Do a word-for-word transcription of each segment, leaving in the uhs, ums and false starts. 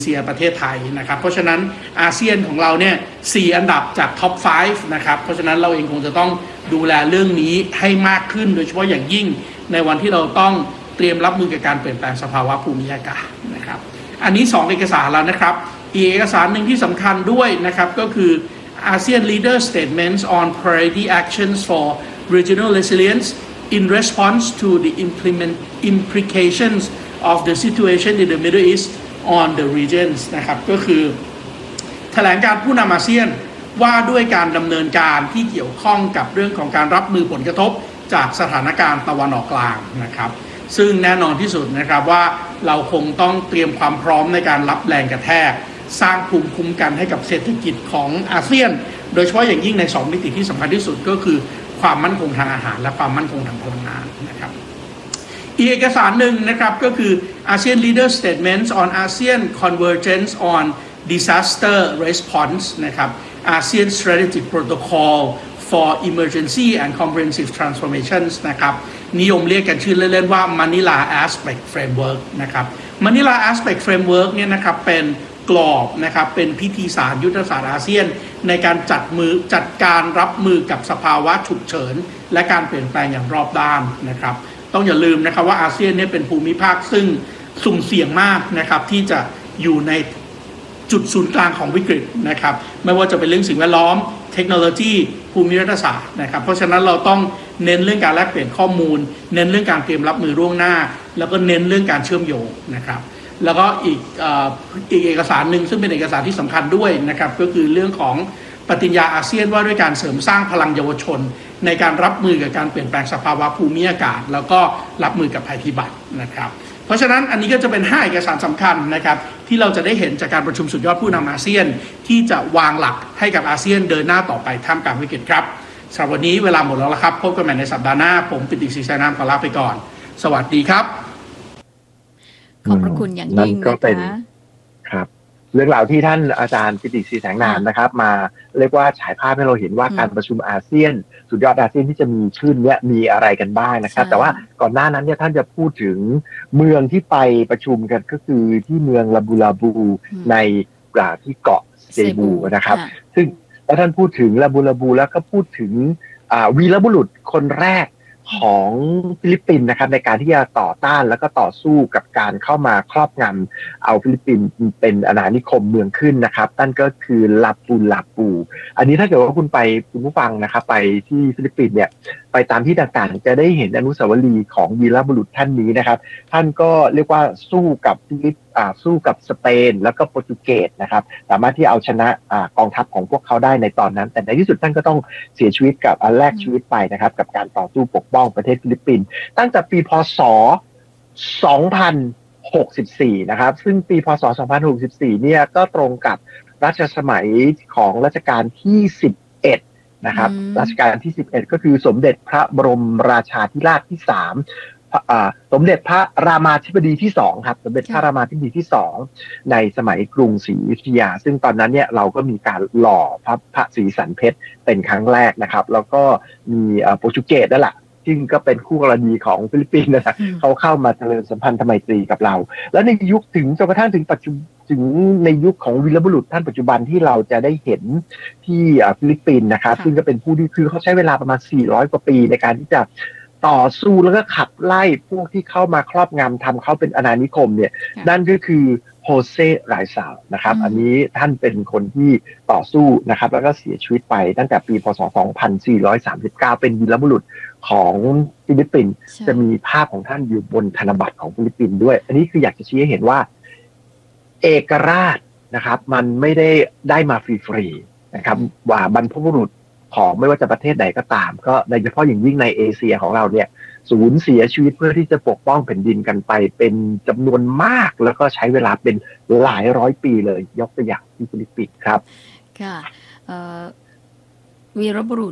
เซียประเทศไทยนะครับเพราะฉะนั้นอาเซียนของเราเนี่ยสี่อันดับจากท็อปห้านะครับเพราะฉะนั้นเราเองคงจะต้องดูแลเรื่องนี้ให้มากขึ้นโดยเฉพาะอย่างยิ่งในวันที่เราต้องเตรียมรับมือกับการเปลี่ยนแปลงสภาวะภูมิอากาศนะครับอันนี้สองเอกสารแล้วนะครับอีกเอกสารหนึ่งที่สำคัญด้วยนะครับก็คือ อาเซียน Leader Statements on Priority Actions for Regional Resilience in response to the implement implications of the situation in the Middle East on the regions นะครับก็คือแถลงการผู้นำอาเซียนว่าด้วยการดำเนินการที่เกี่ยวข้องกับเรื่องของการรับมือผลกระทบจากสถานการณ์ตะวันออกกลางนะครับซึ่งแน่นอนที่สุดนะครับว่าเราคงต้องเตรียมความพร้อมในการรับแรงกระแทกสร้างภูมิคุ้มกันให้กับเศรษฐกิจของอาเซียนโดยเฉพาะอย่างยิ่งในสองมิติที่สำคัญที่สุดก็คือความมั่นคงทางอาหารและความมั่นคงทางพลังงานนะครับอีกเอกสารหนึ่งนะครับก็คือ อาเซียน Leader Statements on ASEAN Convergence on Disaster Response นะครับ อาเซียน Strategic Protocol for Emergency and Comprehensive Transformations นะครับนิยมเรียกกันชื่อเล่นๆว่า Manila Aspect Framework นะครับ Manila Aspect Framework เนี่ยนะครับเป็นกรอบนะครับเป็นพิธีสารยุทธศาสตร์อาเซียนในการจัดมือจัดการรับมือกับสภาวะฉุกเฉินและการเปลี่ยนแปลงอย่างรอบด้านนะครับต้องอย่าลืมนะครับว่าอาเซียนเนี่ยเป็นภูมิภาคซึ่งสุ่มเสี่ยงมากนะครับที่จะอยู่ในจุดศูนย์กลางของวิกฤตนะครับไม่ว่าจะเป็นเรื่องสิ่งแวดล้อมเทคโนโลยีภูมิรัฐศาสตร์นะครับเพราะฉะนั้นเราต้องเน้นเรื่องการแลกเปลี่ยนข้อมูลเน้นเรื่องการเตรียมรับมือล่วงหน้าแล้วก็เน้นเรื่องการเชื่อมโยงนะครับแล้วก็อีกอีกเอกสารหนึ่งซึ่งเป็นเอกสารที่สำคัญด้วยนะครับก็คือเรื่องของปฏิญญาอาเซียนว่าด้วยการเสริมสร้างพลังเยาวชนในการรับมือกับการเปลี่ยนแปลงสภาวะภูมิอากาศแล้วก็รับมือกับภัยพิบัตินะครับเพราะฉะนั้นอันนี้ก็จะเป็นห้าเอกสารสำคัญนะครับที่เราจะได้เห็นจากการประชุมสุดยอดผู้นำอาเซียนที่จะวางหลักให้กับอาเซียนเดินหน้าต่อไปท่ามกลางวิกฤตครับสำหรับวันนี้เวลาหมดแล้วละครับพบกันใหม่ในสัปดาห์หน้าผมปิติศรีชัยนามขอลาไปก่อนสวัสดีครับขอบพระคุณอย่างยิ่งนะคะครับเรื่องราวที่ท่านอาจารย์ปิติศรีแสงนามนะครับมาเรียกว่าฉายภาพให้เราเห็นว่าการประชุมอาเซียนสุดยอดอาเซียนที่จะมีขึ้นเนี่ยมีอะไรกันบ้างนะครับแต่ว่าก่อนหน้านั้นเนี่ยท่านจะพูดถึงเมืองที่ไปประชุมกันก็คือที่เมืองลาบูลาบูในที่เกาะเซบูนะครับซึ่งแล้วท่านพูดถึงลาบูลาบูแล้วก็พูดถึงวีรบุรุษคนแรกของฟิลิปปินส์นะครับในการที่จะต่อต้านแล้วก็ต่อสู้กับการเข้ามาครอบงำเอาฟิลิปปินส์เป็นอาณานิคมเมืองขึ้นนะครับนั่นก็คือลาปูลาปูอันนี้ถ้าเกิดว่าคุณไปคุณผู้ฟังนะครับไปที่ฟิลิปปินส์เนี่ยไปตามที่ต่างๆจะได้เห็นอนุสาวรีย์ของวีรบุรุษท่านนี้นะครับท่านก็เรียกว่าสู้กับฟิลิปอ่าสู้กับสเปนแล้วก็โปรตุเกสนะครับสามารถที่เอาชนะอ่ากองทัพของพวกเขาได้ในตอนนั้นแต่ในที่สุดท่านก็ต้องเสียชีวิตกับอันแรกชีวิตไปนะครับกับการต่อสู้ปกป้องประเทศฟิลิปปินส์ตั้งแต่ปีพ.ศ. สองพันหกสิบสี่นะครับซึ่งปีพ.ศ. สองพันหกสิบสี่เนี่ยก็ตรงกับรัชสมัยของรัชกาลที่สิบเอ็ดนะครับรัชกาลที่สิบเอ็ดก็คือสมเด็จพระบรมราชาธิราชที่สามสมเด็จพระรามาธิบดีที่สองครับสมเด็จพระรามาธิบดีที่สองในสมัยกรุงศรีอยุธยาซึ่งตอนนั้นเนี่ยเราก็มีการหล่อพระพระศรีสันเพชรเป็นครั้งแรกนะครับแล้วก็มีโปรตุเกสนั่นแหละซึ่งก็เป็นคู่กรณีของฟิลิปปินส์นะเขาเข้ามาเจริญสัมพันธไมตรีกับเราแล้วในยุคถึงจนกระทั่งถึงปัจจุบันถึงในยุคของวีรบุรุษท่านปัจจุบันที่เราจะได้เห็นที่ฟิลิปปินส์นะครับซึ่งก็เป็นผู้ที่คือเขาใช้เวลาประมาณสี่ร้อยกว่าปีในการที่จะต่อสู้แล้วก็ขับไล่พวกที่เข้ามาครอบงำทำเขาเป็นอาณานิคมเนี่ยนั่นก็คือโฮเซไรซาลนะครับอันนี้ท่านเป็นคนที่ต่อสู้นะครับแล้วก็เสียชีวิตไปตั้งแต่ปีพ.ศ. สองพันสี่ร้อยสามสิบเก้าเป็นวีรบุรุษของฟิลิปปินส์จะมีภาพของท่านอยู่บนธนบัตรของฟิลิปปินส์ด้วยอันนี้คืออยากจะชี้ให้เห็นว่าเอกราชนะครับมันไม่ได้ได้มาฟรีๆนะครับว่าบรรพบุรุษของไม่ว่าจะประเทศใดก็ตามก็โดยเฉพาะอย่างยิ่งในเอเชียของเราเนี่ยสูญเสียชีวิตเพื่อที่จะปกป้องแผ่นดินกันไปเป็นจำนวนมากแล้วก็ใช้เวลาเป็นหลายร้อยปีเลยยกตัวอย่างที่ฟิลิปปินส์ครับค่ะวีรบุรุษ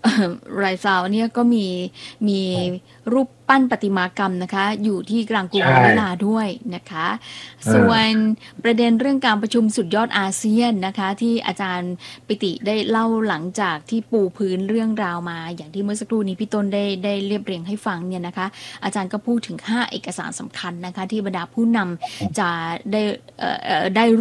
ไรซาวเนี่ยก็มีมีรูปปั้นประติมากรรมนะคะอยู่ที่กลางกรุงมะนิลาด้วยนะคะส่วนประเด็นเรื่องการประชุมสุดยอดอาเซียนนะคะที่อาจารย์ปิติได้เล่าหลังจากที่ปูพื้นเรื่องราวมาอย่างที่เมื่อสักครู่นี้พี่ต้นได้ได้เรียบเรียงให้ฟังเนี่ยนะคะอาจารย์ก็พูดถึงห้าเอกสารสำคัญนะคะที่บรรดาผู้นำจะได้เอ่อได้